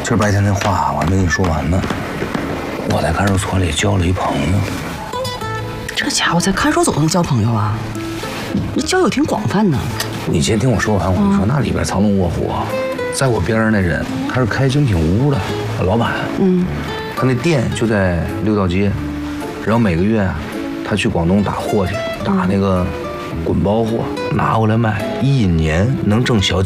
今儿白天那话我还没跟你说完呢。我在看守所里交了一朋友。 这家伙在看守所能交朋友啊？这交友挺广泛的。 你先听我说完，我跟你说，那里边藏龙卧虎。在我边上那人，他是开精品屋的老板。他那店就在六道街，然后每个月啊，他去广东打货去，打那个滚包货，拿回来卖，1年能挣小